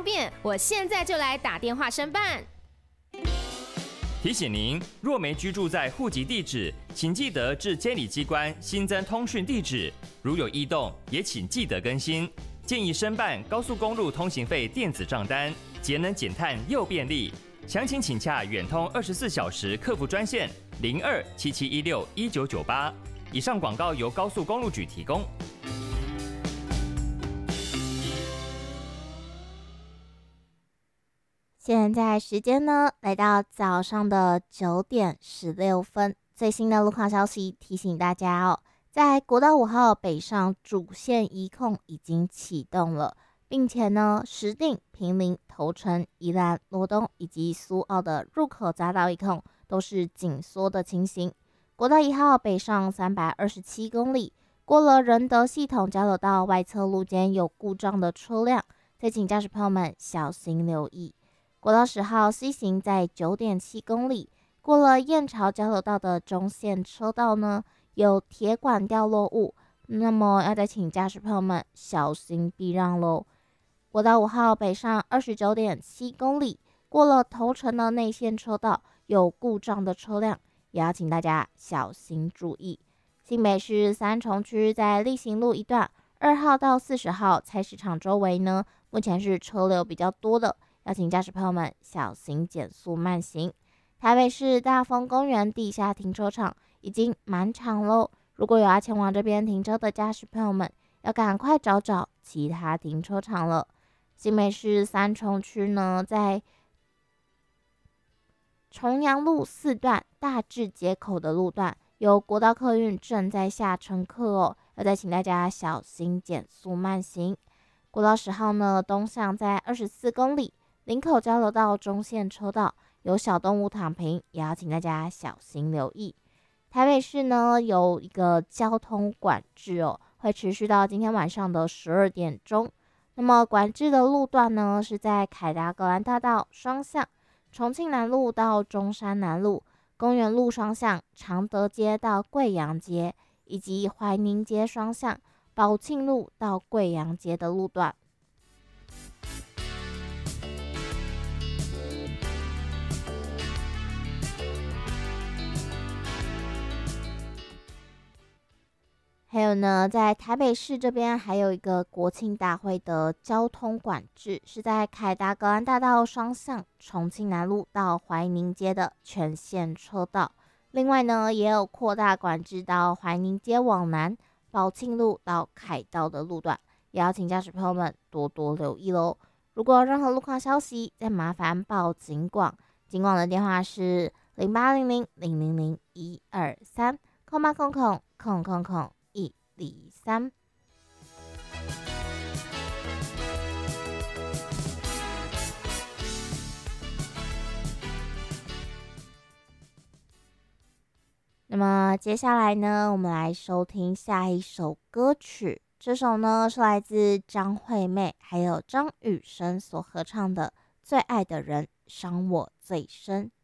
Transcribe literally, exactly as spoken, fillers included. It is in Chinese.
便，我现在就来打电话申办。 提醒您，若没居住在户籍地址，请记得至监理机关新增通讯地址。如有异动，也请记得更新。建议申办高速公路通行费电子账单，节能减碳又便利。详情请洽远通二十四小时客服专线零二七七一六一九九八。以上广告由高速公路局提供。 现在时间呢，来到早上的九点十六分。最新的路况消息提醒大家哦，在国道五号北上主线移控已经启动了，并且呢，石碇、坪林、头城、宜兰、罗东以及苏澳的入口匝道移控都是紧缩的情形。国道一号北上三百二十七公里，过了仁德系统交流道外侧路肩有故障的车辆，再请驾驶朋友们小心留意。国道十号西行在 九点七公里，过了燕巢交流道的中线车道呢，有铁管掉落物，那么要再请驾驶朋友们小心避让咯。国道五号北上 二十九点七公里，过了头城的内线车道，有故障的车辆，也要请大家小心注意。新北市三重区在力行路一段二号到四十号菜市场周围呢，目前是车流比较多的，要请驾驶朋友们小心减速慢行。台北市大丰公园地下停车场已经满场喽，如果有要前往这边停车的驾驶朋友们，要赶快找找其他停车场了。新北市三重区呢，在重阳路四段大智街口的路段，有国道客运正在下乘客哦，要再请大家小心减速慢行。国道十号呢，东向在二十四公里，林口交流道中线车道有小动物躺平，也要请大家小心留意。台北市呢，有一个交通管制哦，会持续到今天晚上的十二点钟。那么管制的路段呢，是在凯达格兰大道双向、重庆南路到中山南路、公园路双向、常德街到贵阳街，以及怀宁街双向、宝庆路到贵阳街的路段。还有呢，在台北市这边还有一个国庆大会的交通管制，是在凯达格兰大道双向重庆南路到怀宁街的全线车道。另外呢，也有扩大管制到怀宁街往南、宝庆路到凯道的路段，也要请驾驶朋友们多多留意喽。如果有任何路况消息，再麻烦报警广，警广的电话是零八零零零零零一二三空八空空空空空。第三，那么接下来呢，我们来收听下一首歌曲。这首呢是来自张惠妹还有张雨生所合唱的《最爱的人伤我最深》。